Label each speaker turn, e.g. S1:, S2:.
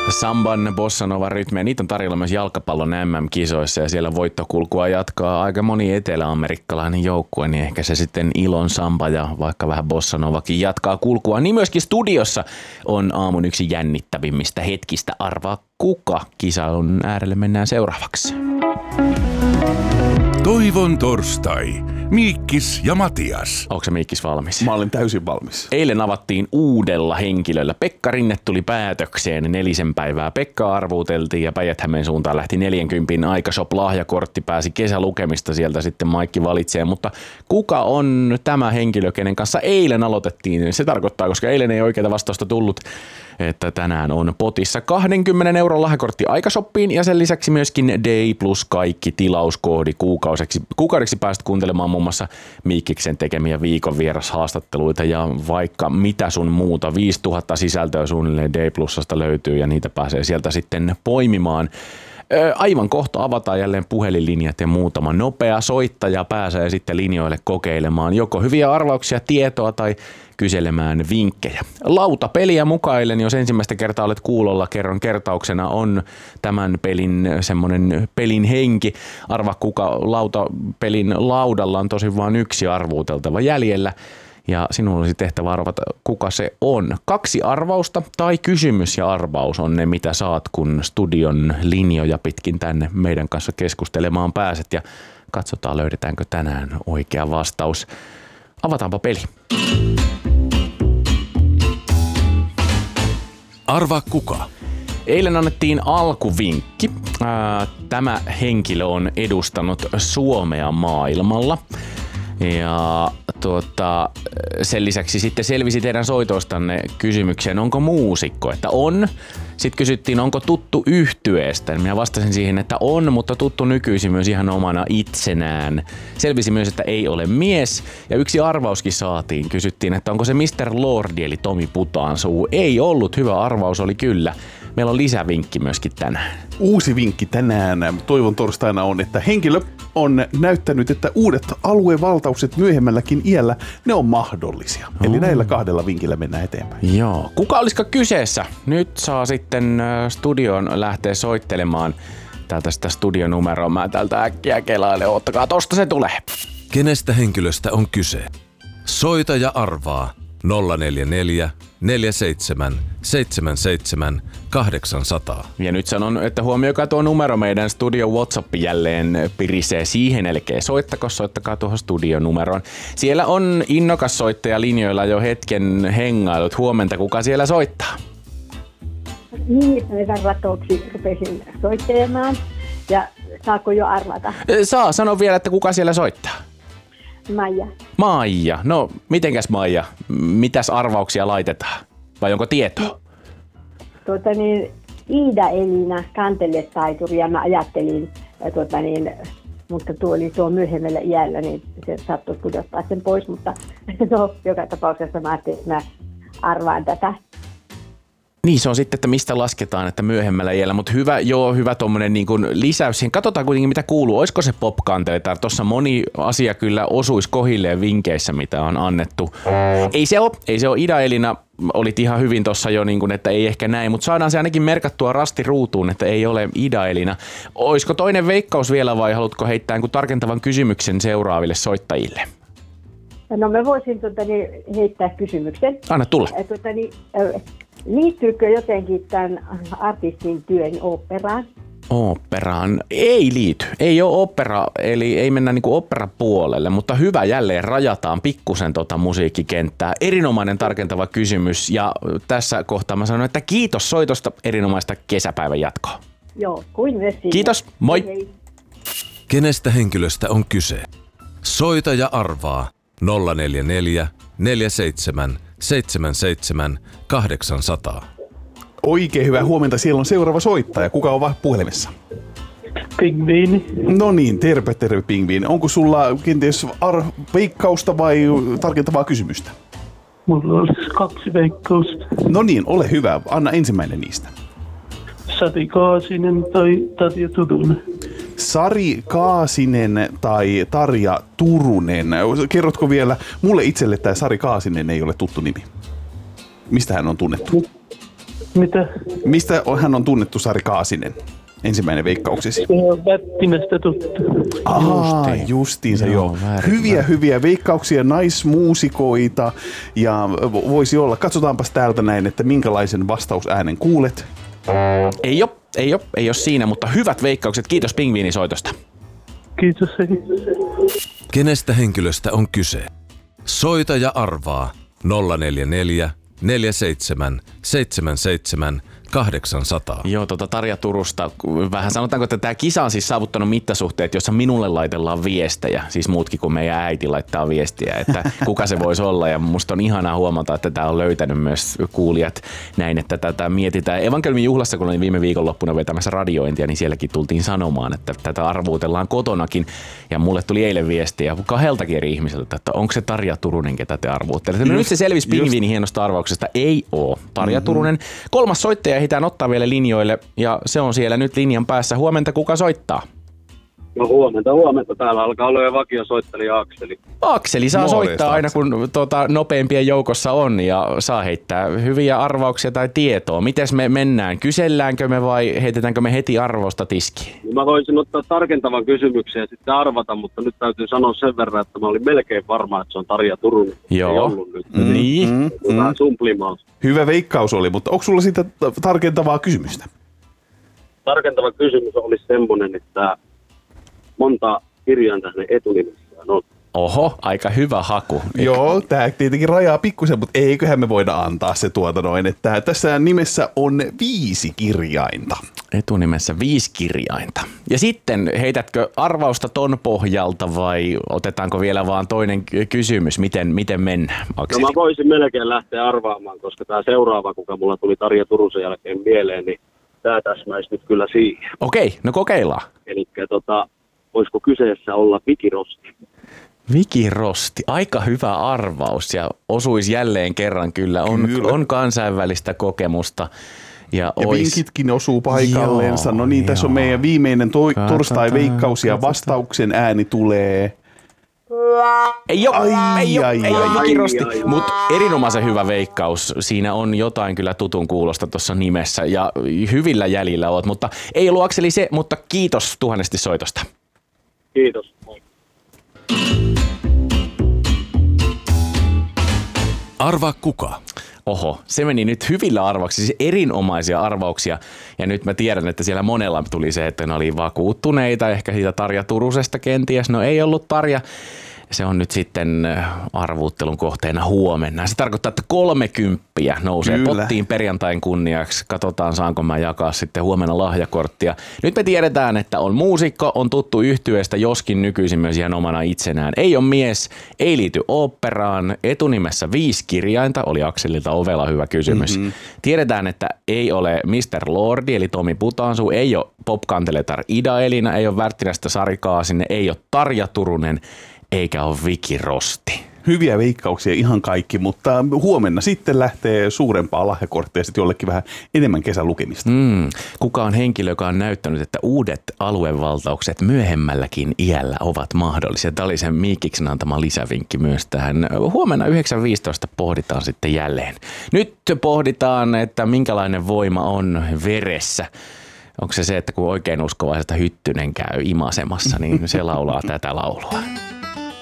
S1: Samban bossanova rytmejä, niitä on tarjolla myös jalkapallon MM-kisoissa ja siellä voittokulkua jatkaa aika moni eteläamerikkalainen joukkue, niin ehkä se sitten ilon samba ja vaikka vähän bossanovakin jatkaa kulkua. Niin myöskin studiossa on aamun yksi jännittävimmistä hetkistä. Arvaa kuka? Kisailun äärelle mennään seuraavaksi.
S2: Toivon torstai. Miikkis ja Matias.
S1: Onko se Miikkis valmis?
S3: Mä olin täysin valmis.
S1: Eilen avattiin uudella henkilöllä. Pekka Rinne tuli päätökseen 4 päivää. Pekka arvuuteltiin ja Päijät-Hämeen suuntaan lähti 40 Aikashop-lahjakortti. Pääsi kesälukemista sieltä sitten Maikki valitsee. Mutta kuka on tämä henkilö, kenen kanssa eilen aloitettiin? Se tarkoittaa, koska eilen ei oikeaa vastausta tullut, että tänään on potissa 20 € lahjakortti Aikashoppiin ja sen lisäksi myöskin Day plus kaikki tilauskoodi kuukaudeksi päästä kuuntelemaan muun muassa Miikkiksen tekemiä viikon vierashaastatteluita ja vaikka mitä sun muuta. 5000 sisältöä suunnilleen Day Plusasta löytyy ja niitä pääsee sieltä sitten poimimaan. Aivan kohta avataan jälleen puhelinlinjat ja muutama nopea soittaja pääsee sitten linjoille kokeilemaan joko hyviä arvauksia, tietoa tai kyselemään vinkkejä. Lautapeliä mukaillen, jos ensimmäistä kertaa olet kuulolla, kerron kertauksena on tämän pelin semmoinen pelin henki. Arva kuka lautapelin laudalla on tosin vain yksi arvuuteltava jäljellä. Ja sinulla olisi tehtävä arvata, kuka se on. 2 arvausta tai kysymys ja arvaus on ne, mitä saat, kun studion linjoja pitkin tänne meidän kanssa keskustelemaan pääset. Ja katsotaan, löydetäänkö tänään oikea vastaus. Avataanpa peli.
S2: Arvaa kuka?
S1: Eilen annettiin alkuvinkki. Tämä henkilö on edustanut Suomea maailmalla. Ja sen lisäksi sitten selvisi teidän soitoistanne kysymykseen, onko muusikko, että on. Sitten kysyttiin, onko tuttu yhtyeestä. Minä vastasin siihen, että on, mutta tuttu nykyisin myös ihan omana itsenään. Selvisi myös, että ei ole mies. Ja yksi arvauskin saatiin. Kysyttiin, että onko se Mr. Lordi eli Tomi Putaansuu. Ei ollut, hyvä arvaus oli kyllä. Meillä on lisävinkki myöskin tänään.
S3: Uusi vinkki tänään Toivon torstaina on, että henkilö on näyttänyt, että uudet aluevaltaukset myöhemmälläkin iällä, ne on mahdollisia. Eli näillä 2 vinkillä mennään eteenpäin.
S1: Joo. Kuka olisiko kyseessä? Nyt saa sitten studioon lähteä soittelemaan täältä sitä studionumeroa. Mä täältä äkkiä kelailen. Ottakaa, tosta se tulee.
S2: Kenestä henkilöstä on kyse? Soita ja arvaa 044 47 77 800.
S1: Ja nyt sanon, että huomioikaa tuo numero, meidän studio WhatsApp jälleen pirisee siihen, eli soittakaa tuohon studionumeroon. Siellä on innokas soittaja linjoilla jo hetken hengailut. Huomenta, kuka siellä soittaa?
S4: Niin, päivän ratoksi rupesin soittelemaan ja saako jo arvata?
S1: Saa, sano vielä, että kuka siellä soittaa?
S4: Maija.
S1: Maija. No, mitenkäs Maija? Mitäs arvauksia laitetaan? Vai onko tietoa?
S4: Iida Elina kanteletaituri ja mä ajattelin, mutta tuo myöhemmällä iällä, niin se saattoi pudottaa sen pois, mutta joka tapauksessa mä ajattelin, että mä arvaan tätä.
S1: Niin, se on sitten, että mistä lasketaan, että myöhemmällä iällä, mutta hyvä tommonen niin kuin lisäys siihen. Katsotaan kuitenkin, mitä kuuluu. Olisiko se popkantele? Tuossa moni asia kyllä osuisi kohilleen vinkeissä, mitä on annettu. Ei se ole. Ida Elina, olit ihan hyvin tuossa jo, niin kuin, että ei ehkä näin, mutta saadaan se ainakin merkattua rastiruutuun, että ei ole Ida Elina. Olisiko toinen veikkaus vielä vai haluatko heittää tarkentavan kysymyksen seuraaville soittajille?
S4: No mä voisin heittää kysymyksen.
S1: Anna tulla.
S4: Liittyykö jotenkin tämän artistin työn oopperaan?
S1: Oopperaan? Ei liity. Ei ole opera, eli ei mennä niinku operapuolelle, mutta hyvä, jälleen rajataan pikkusen musiikkikenttää. Erinomainen tarkentava kysymys ja tässä kohtaa mä sanon, että kiitos soitosta, erinomaista kesäpäivän jatkoa.
S4: Joo, kuin myös siinä.
S1: Kiitos, moi!
S4: Hei.
S2: Kenestä henkilöstä on kyse? Soita ja arvaa 044 47 77 800.
S3: Oikein hyvää huomenta. Siellä on seuraava soittaja. Kuka on puhelimessa?
S5: Pingviini.
S3: No niin, terve Pingviini. Onko sulla kenties veikkausta vai tarkentavaa kysymystä?
S5: Mulla olisi 2 veikkausta.
S3: No niin, ole hyvä. Anna ensimmäinen niistä.
S5: Sari Kaasinen tai Tarja Turunen.
S3: Sari Kaasinen tai Tarja Turunen. Kerrotko vielä, mulle itselle tämä Sari Kaasinen ei ole tuttu nimi. Mistä hän on tunnettu?
S5: Mitä?
S3: Mistä hän on tunnettu, Sari Kaasinen? Ensimmäinen veikkauksesi.
S5: Vättimestä tuttu.
S3: Justiinsa joo.
S1: väärin.
S3: Hyviä veikkauksia, naismuusikoita ja voisi olla. Katsotaanpas täältä näin, että minkälaisen vastausäänen kuulet.
S1: Ei ole siinä, mutta hyvät veikkaukset. Kiitos pingviinisoitosta.
S5: Kiitos.
S6: Kenestä henkilöstä on kyse? Soita ja arvaa 044 47 77 800.
S1: Joo, Tarja Turusta. Vähän sanotaanko, että tämä kisa on siis saavuttanut mittasuhteet, jossa minulle laitellaan viestejä. Siis muutkin kuin meidän äiti laittaa viestiä, että kuka se voisi olla. Ja musta on ihanaa huomata, että tämä on löytänyt myös kuulijat näin, että tätä mietitään. Evankeliumin juhlassa, kun olin viime viikonloppuna vetämässä radiointia, niin sielläkin tultiin sanomaan, että tätä arvuutellaan kotonakin. Ja mulle tuli eilen viestiä 2 eri ihmiseltä, että onko se Tarja Turunen, ketä te arvuuttelette. No nyt se selvisi pingviinin hienosta arvauksesta. Ei oo Tarja Turunen. 3. soittaja ehditään ottaa vielä linjoille ja se on siellä nyt linjan päässä. Huomenta, kuka soittaa?
S7: No huomenta. Täällä alkaa olla jo vakiosoittelija Akseli.
S1: Akseli saa
S3: Morjesta,
S1: soittaa aina, kun nopeimpien joukossa on ja saa heittää hyviä arvauksia tai tietoa. Mites me mennään? Kyselläänkö me vai heitetäänkö me heti arvosta tiskiin?
S7: Mä voisin ottaa tarkentavan kysymyksen ja sitten arvata, mutta nyt täytyy sanoa sen verran, että mä olin melkein varma, että se on Tarja Turunen.
S1: Joo.
S7: Ei ollut nyt.
S1: Niin.
S7: Vähän sumplimaan.
S3: Hyvä veikkaus oli, mutta onko sulla siitä tarkentavaa kysymystä?
S7: Tarkentava kysymys olisi semmoinen, että monta kirjainta hänen etunimessään on.
S1: Oho, aika hyvä haku.
S3: Joo, tämä tietenkin rajaa pikkusen, mutta eiköhän me voida antaa se että tässä nimessä on 5 kirjainta.
S1: Etunimessä 5 kirjainta. Ja sitten heitätkö arvausta ton pohjalta vai otetaanko vielä vaan toinen kysymys? Miten mennään, Akseli?
S7: No mä voisin melkein lähteä arvaamaan, koska tämä seuraava, kuka mulla tuli Tarja Turusen jälkeen mieleen, niin tämä täsmäisi nyt kyllä siihen.
S1: Okei, no kokeillaan.
S7: Eli voisiko kyseessä olla Viki Rosti?
S1: Viki Rosti, aika hyvä arvaus ja osuisi jälleen kerran kyllä. On kansainvälistä kokemusta. Ja
S3: vinkitkin osuu paikalleensa. No niin, tässä on meidän viimeinen torstai-veikkaus ja vastauksen ääni tulee.
S1: Ei ole Viki Rosti, mutta erinomaisen hyvä veikkaus. Siinä on jotain kyllä tutun kuulosta tuossa nimessä ja hyvillä jäljillä oot, mutta ei ollut Akseli se, mutta kiitos tuhannesti soitosta.
S7: Kiitos.
S6: Arvaa kuka?
S1: Oho, se meni nyt hyvillä arvauksilla, siis erinomaisia arvauksia. Ja nyt mä tiedän, että siellä monella tuli se, että ne oli vakuuttuneita, ehkä siitä Tarja Turusesta kenties. No ei ollut Tarja. Se on nyt sitten arvuuttelun kohteena huomenna. Se tarkoittaa, että 30 nousee pottiin perjantain kunniaksi. Katsotaan, saanko mä jakaa sitten huomenna lahjakorttia. Nyt me tiedetään, että on muusikko, on tuttu yhtyeestä, joskin nykyisin myös ihan omana itsenään. Ei ole mies, ei liity oopperaan. Etunimessä 5 kirjainta, oli Akselilta ovela hyvä kysymys. Tiedetään, että ei ole Mr. Lordi, eli Tomi Putansu, ei ole popkanteletar Ida Elina, ei ole Värttinästä Sari Kaasinen, ei ole Tarja Turunen, eikä ole Viki Rosti.
S3: Hyviä veikkauksia ihan kaikki, mutta huomenna sitten lähtee suurempaa lahjakorttia sitten jollekin vähän enemmän kesälukemista.
S1: Kuka on henkilö, joka on näyttänyt, että uudet aluevaltaukset myöhemmälläkin iällä ovat mahdollisia? Tämä oli sen Miikiksen antama lisävinkki myös tähän. Huomenna 9.15 pohditaan sitten jälleen. Nyt pohditaan, että minkälainen voima on veressä. Onko se, että kun oikein uskovaiselta Hyttynen käy imasemassa, niin se laulaa tätä laulua.